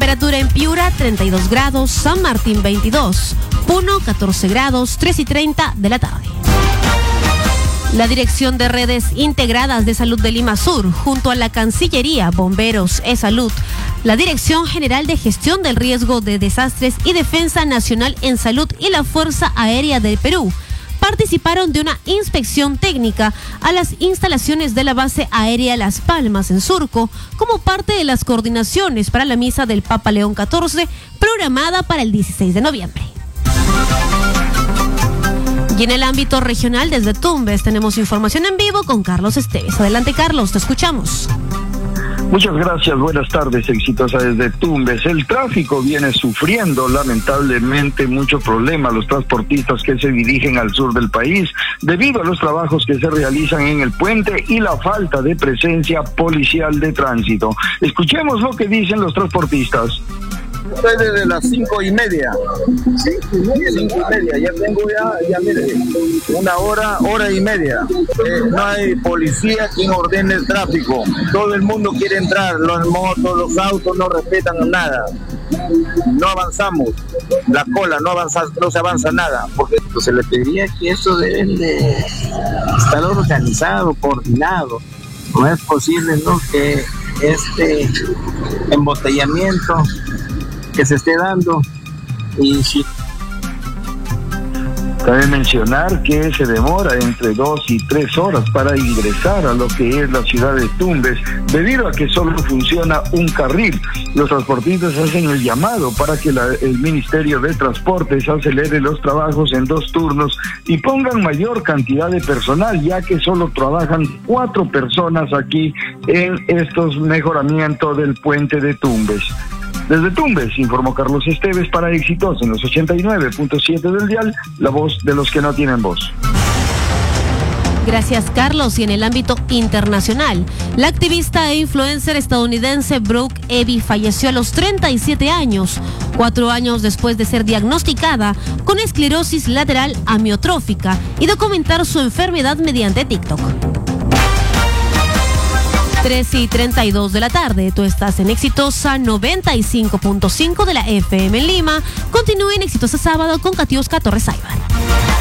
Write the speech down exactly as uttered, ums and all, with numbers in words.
Temperatura en Piura, treinta y dos grados, San Martín, veintidós, Puno, catorce grados, tres y treinta de la tarde. La Dirección de Redes Integradas de Salud de Lima Sur, junto a la Cancillería, Bomberos, E-Salud, la Dirección General de Gestión del Riesgo de Desastres y Defensa Nacional en Salud y la Fuerza Aérea del Perú, participaron de una inspección técnica a las instalaciones de la base aérea Las Palmas en Surco, como parte de las coordinaciones para la misa del Papa León catorce, programada para el dieciséis de noviembre. Y en el ámbito regional, desde Tumbes, tenemos información en vivo con Carlos Esteves. Adelante, Carlos, te escuchamos. Muchas gracias, buenas tardes, exitosa desde Tumbes. El tráfico viene sufriendo lamentablemente mucho problema los transportistas que se dirigen al sur del país debido a los trabajos que se realizan en el puente y la falta de presencia policial de tránsito. Escuchemos lo que dicen los transportistas. Estoy desde las cinco y media. Cinco y media. Cinco y media. Ya tengo ya, ya mire, una hora, hora y media. Eh, no hay policía quien ordene el tráfico. Todo el mundo quiere entrar. Los motos, los autos no respetan nada. No avanzamos. La cola no avanza, no se avanza nada. Porque se le pediría que eso deben de estar organizado, coordinado. No es posible, ¿no?, que este embotellamiento que se esté dando. Y si... Cabe mencionar que se demora entre dos y tres horas para ingresar a lo que es la ciudad de Tumbes, debido a que solo funciona un carril. Los transportistas hacen el llamado para que la, el Ministerio de Transportes acelere los trabajos en dos turnos y pongan mayor cantidad de personal, ya que solo trabajan cuatro personas aquí en estos mejoramientos del puente de Tumbes. Desde Tumbes, informó Carlos Esteves para Éxitos en los ochenta y nueve punto siete del dial, la voz de los que no tienen voz. Gracias, Carlos. Y en el ámbito internacional, la activista e influencer estadounidense Brooke Evie falleció a los treinta y siete años, cuatro años después de ser diagnosticada con esclerosis lateral amiotrófica y documentar su enfermedad mediante TikTok. tres y treinta y dos de la tarde, tú estás en Exitosa noventa y cinco punto cinco de la F M en Lima. Continúa en Exitosa Sábado con Katiuska Torres Aybar.